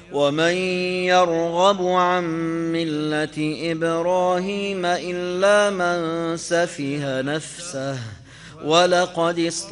ومن يرغب عن ملة إبراهيم إلا من سفه نفسه ولقد